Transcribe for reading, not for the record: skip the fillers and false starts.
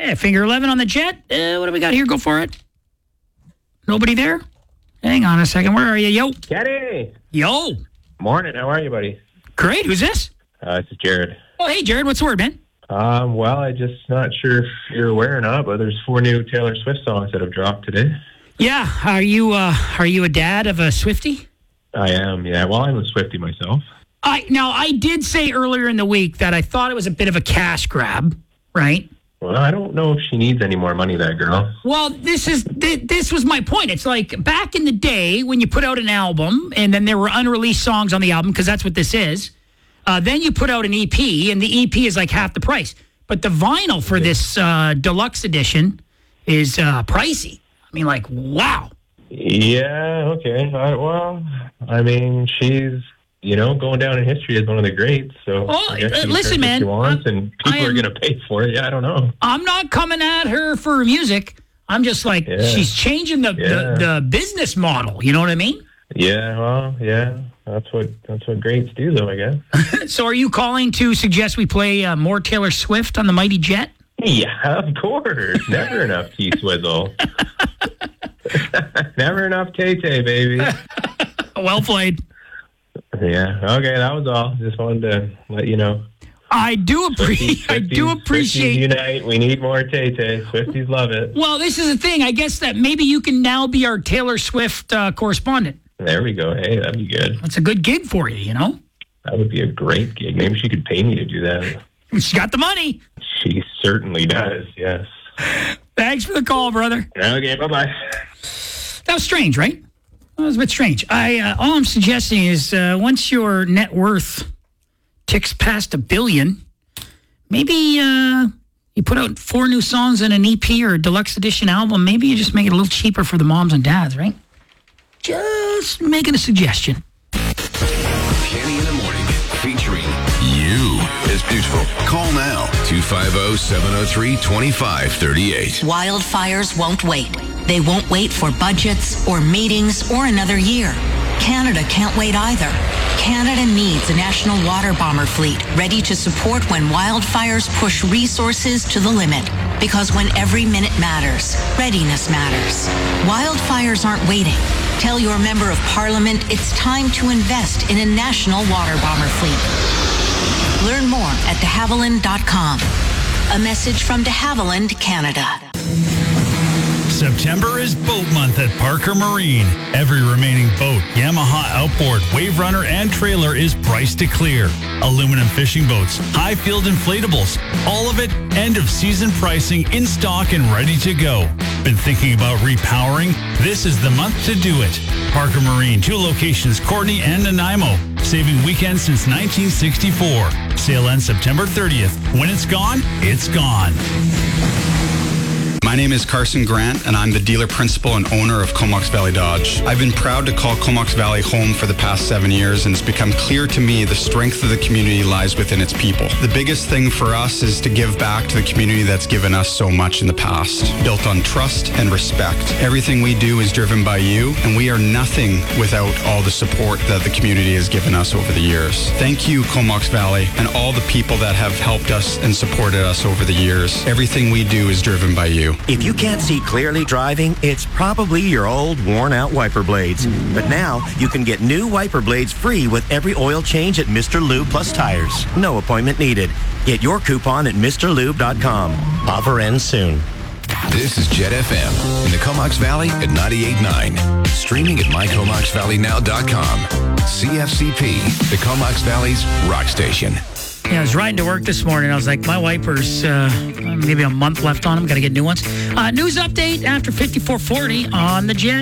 Yeah, finger 11 on the jet. What do we got here? Go for it. Nobody there? Hang on a second. Where are you? Yo. Kenny. Yo. Morning. How are you, buddy? Great. Who's this? This is Jared. Oh, hey, Jared. What's the word, man? Well, I just not sure if you're aware or not, but there's 4 new Taylor Swift songs that have dropped today. Yeah. Are you a dad of a Swiftie? I am, yeah. Well, I'm a Swiftie myself. I did say earlier in the week that I thought it was a bit of a cash grab, right? Well, I don't know if she needs any more money, that girl. Well, this was my point. It's like back in the day when you put out an album and then there were unreleased songs on the album, because that's what this is. Then you put out an EP, and the EP is like half the price. But the vinyl for this deluxe edition is pricey. I mean, like, wow. Yeah, okay. She's, going down in history as one of the greats. So listen, man. She wants, and people are going to pay for it. Yeah, I don't know. I'm not coming at her for music. I'm just like, she's changing the business model. You know what I mean? Yeah, well, yeah. That's what greats do, though, I guess. So are you calling to suggest we play more Taylor Swift on the Mighty Jet? Yeah, of course. Never enough T-Swizzle. Never enough Tay-Tay, baby. Well played. Yeah, okay, that was all. Just wanted to let you know. I do appreciate. Swifties unite. We need more Tay-Tay. Swifties love it. Well, this is the thing. I guess that maybe you can now be our Taylor Swift correspondent. There we go. Hey, that'd be good. That's a good gig for you, That would be a great gig. Maybe she could pay me to do that. She got the money. She certainly does, yes. Thanks for the call, brother. Okay, bye-bye. That was strange, right? That was a bit strange. All I'm suggesting is once your net worth ticks past $1 billion, maybe you put out 4 new songs in an EP or a deluxe edition album. Maybe you just make it a little cheaper for the moms and dads, right? Just making a suggestion. Kenny in the Morning, featuring you is beautiful. Call now, 250-703-2538. Wildfires won't wait. They won't wait for budgets or meetings or another year. Canada can't wait either. Canada needs a national water bomber fleet ready to support when wildfires push resources to the limit. Because when every minute matters, readiness matters. Wildfires aren't waiting. Tell your member of parliament it's time to invest in a national water bomber fleet. Learn more at de Havilland.com. A message from de Havilland, Canada. September is boat month at Parker Marine. Every remaining boat, Yamaha outboard, wave runner, and trailer is priced to clear. Aluminum fishing boats, high field inflatables, all of it end of season pricing in stock and ready to go. Been thinking about repowering? This is the month to do it. Parker Marine, 2 locations, Courtenay and Nanaimo. Saving weekends since 1964. Sale ends September 30th. When it's gone, it's gone. My name is Carson Grant, and I'm the dealer principal and owner of Comox Valley Dodge. I've been proud to call Comox Valley home for the past 7 years, and it's become clear to me the strength of the community lies within its people. The biggest thing for us is to give back to the community that's given us so much in the past, built on trust and respect. Everything we do is driven by you, and we are nothing without all the support that the community has given us over the years. Thank you, Comox Valley, and all the people that have helped us and supported us over the years. Everything we do is driven by you. If you can't see clearly driving, it's probably your old, worn-out wiper blades. But now, you can get new wiper blades free with every oil change at Mr. Lube Plus Tires. No appointment needed. Get your coupon at MrLube.com. Offer ends soon. This is Jet FM in the Comox Valley at 98.9. Streaming at mycomoxvalleynow.com. CFCP, the Comox Valley's rock station. Yeah, I was riding to work this morning. I was like, my wipers, maybe a month left on them. Got to get new ones. News update after 5440 on the Jet.